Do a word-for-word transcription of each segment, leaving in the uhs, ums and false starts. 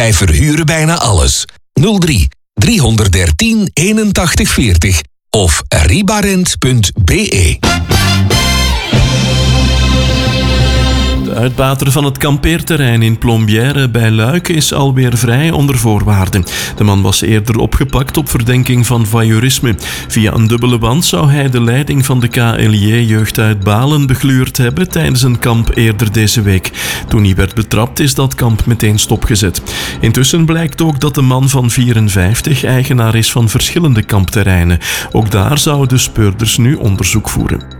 Wij verhuren bijna alles. nul drie driehonderddertien eenentachtig veertig of ribarent punt be. De uitbater van het kampeerterrein in Plombières bij Luik is alweer vrij onder voorwaarden. De man was eerder opgepakt op verdenking van voyeurisme. Via een dubbele band zou hij de leiding van de K L J-jeugd uit Balen begluurd hebben tijdens een kamp eerder deze week. Toen hij werd betrapt is dat kamp meteen stopgezet. Intussen blijkt ook dat de man van vierenvijftig eigenaar is van verschillende kampterreinen. Ook daar zouden speurders nu onderzoek voeren.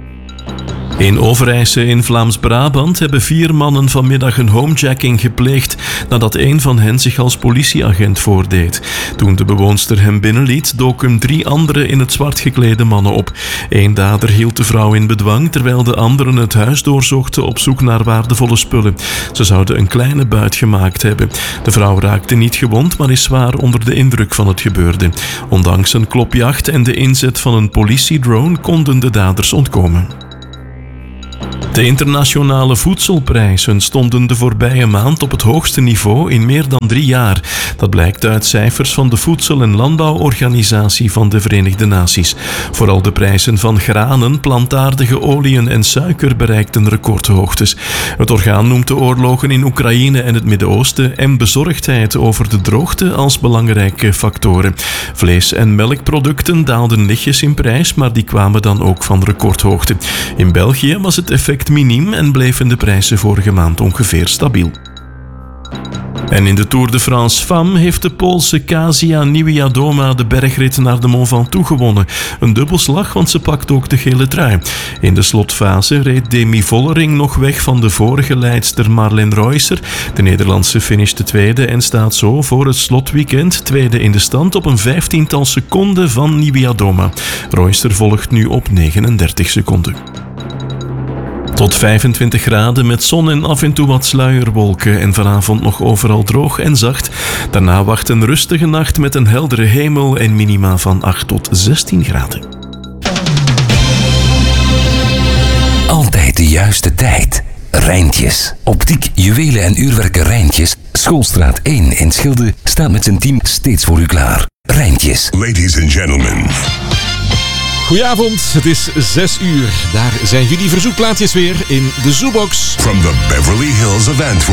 In Overijse in Vlaams-Brabant hebben vier mannen vanmiddag een homejacking gepleegd nadat een van hen zich als politieagent voordeed. Toen de bewoonster hem binnenliet, doken drie andere in het zwart geklede mannen op. Eén dader hield de vrouw in bedwang, terwijl de anderen het huis doorzochten op zoek naar waardevolle spullen. Ze zouden een kleine buit gemaakt hebben. De vrouw raakte niet gewond, maar is zwaar onder de indruk van het gebeurde. Ondanks een klopjacht en de inzet van een politiedrone konden de daders ontkomen. De internationale voedselprijzen stonden de voorbije maand op het hoogste niveau in meer dan drie jaar. Dat blijkt uit cijfers van de Voedsel- en Landbouworganisatie van de Verenigde Naties. Vooral de prijzen van granen, plantaardige oliën en suiker bereikten recordhoogtes. Het orgaan noemt de oorlogen in Oekraïne en het Midden-Oosten en bezorgdheid over de droogte als belangrijke factoren. Vlees- en melkproducten daalden lichtjes in prijs, maar die kwamen dan ook van recordhoogte. In België was het effect miniem en bleven de prijzen vorige maand ongeveer stabiel. En in de Tour de France Femmes heeft de Poolse Kasia Niewiadoma de bergrit naar de Mont Ventoux gewonnen. Een dubbelslag, want ze pakt ook de gele trui. In de slotfase reed Demi Vollering nog weg van de vorige leidster Marlen Reusser. De Nederlandse finishte tweede en staat zo voor het slotweekend tweede in de stand op een vijftiental seconden van Niewiadoma. Reusser volgt nu op negenendertig seconden. Tot vijfentwintig graden met zon en af en toe wat sluierwolken en vanavond nog overal droog en zacht. Daarna wacht een rustige nacht met een heldere hemel en minima van acht tot zestien graden. Altijd de juiste tijd. Rijntjes. Optiek, juwelen en uurwerken Rijntjes. Schoolstraat één in Schilde staat met zijn team steeds voor u klaar. Rijntjes. Ladies and gentlemen. Goedenavond, het is zes uur. Daar zijn jullie verzoekplaatjes weer in de Zoobox. From the Beverly Hills of Antwerp.